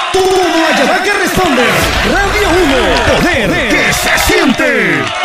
Tu Guayabá que responde. Radio 1, poder que se siente.